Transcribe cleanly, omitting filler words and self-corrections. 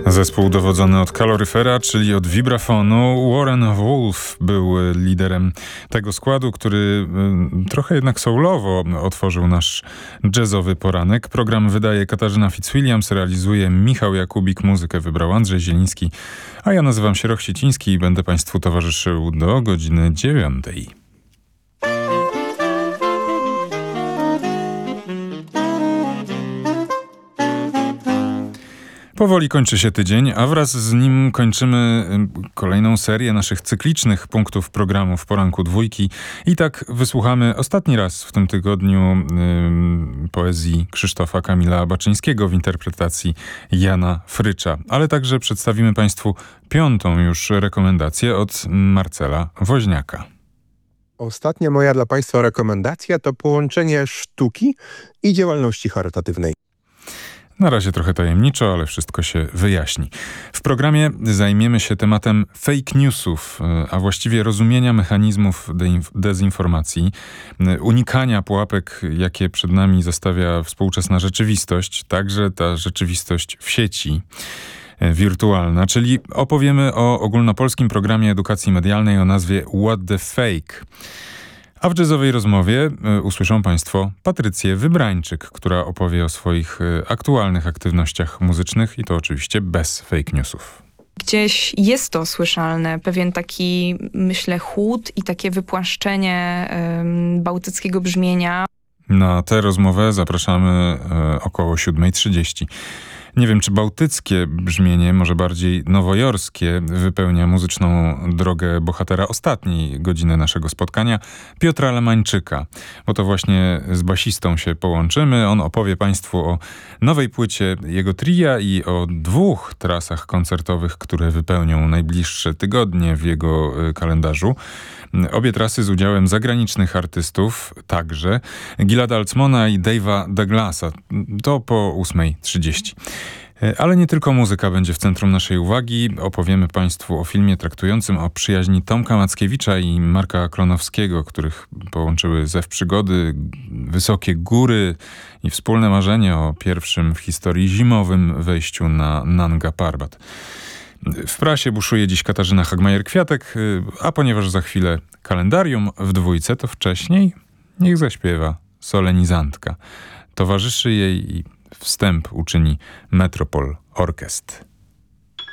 Zespół dowodzony od kaloryfera, czyli od wibrafonu. Warren Wolf był liderem tego składu, który trochę jednak soulowo otworzył nasz jazzowy poranek. Program wydaje Katarzyna Fitzwilliams, realizuje Michał Jakubik, muzykę wybrał Andrzej Zieliński, a ja nazywam się Roch Sieciński i będę Państwu towarzyszył do godziny 9. Powoli kończy się tydzień, a wraz z nim kończymy kolejną serię naszych cyklicznych punktów programu w poranku dwójki. I tak wysłuchamy ostatni raz w tym tygodniu poezji Krzysztofa Kamila Baczyńskiego w interpretacji Jana Frycza. Ale także przedstawimy Państwu piątą już rekomendację od Marcela Woźniaka. Ostatnia moja dla Państwa rekomendacja to połączenie sztuki i działalności charytatywnej. Na razie trochę tajemniczo, ale wszystko się wyjaśni. W programie zajmiemy się tematem fake newsów, a właściwie rozumienia mechanizmów dezinformacji, unikania pułapek, jakie przed nami zostawia współczesna rzeczywistość, także ta rzeczywistość w sieci wirtualna, czyli opowiemy o ogólnopolskim programie edukacji medialnej o nazwie What the Fake. A w jazzowej rozmowie usłyszą Państwo Patrycję Wybrańczyk, która opowie o swoich aktualnych aktywnościach muzycznych i to oczywiście bez fake newsów. Gdzieś jest to słyszalne, pewien taki, myślę, chłód i takie wypłaszczenie bałtyckiego brzmienia. Na tę rozmowę zapraszamy około 7:30. Nie wiem, czy bałtyckie brzmienie, może bardziej nowojorskie, wypełnia muzyczną drogę bohatera ostatniej godziny naszego spotkania, Piotra Lemańczyka. Bo to właśnie z basistą się połączymy. On opowie Państwu o nowej płycie jego tria i o 2 trasach koncertowych, które wypełnią najbliższe tygodnie w jego kalendarzu. Obie trasy z udziałem zagranicznych artystów, także Gilada Alcmona i Dave'a Douglasa. To po 8:30. Ale nie tylko muzyka będzie w centrum naszej uwagi. Opowiemy Państwu o filmie traktującym o przyjaźni Tomka Mackiewicza i Marka Klonowskiego, których połączyły zew przygody, wysokie góry i wspólne marzenie o pierwszym w historii zimowym wejściu na Nanga Parbat. W prasie buszuje dziś Katarzyna Hagmajer-Kwiatek, a ponieważ za chwilę kalendarium w dwójce, to wcześniej niech zaśpiewa solenizantka. Towarzyszy jej i wstęp uczyni Metropol Orkest.